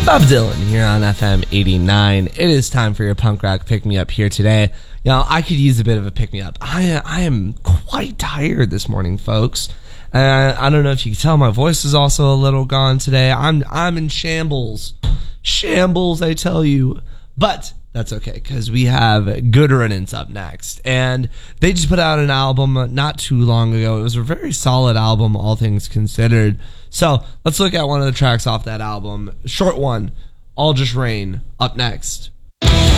Bob Dylan here on FM 89. It is time for your punk rock pick-me-up here today. You know, I could use a bit of a pick-me-up. I am quite tired this morning, folks. I don't know if you can tell, my voice is also a little gone today. I'm in shambles. Shambles, I tell you. But that's okay, because we have Good Riddance up next. And they just put out an album not too long ago. It was a very solid album, all things considered. So let's look at one of the tracks off that album. Short one, All Just Rain, up next.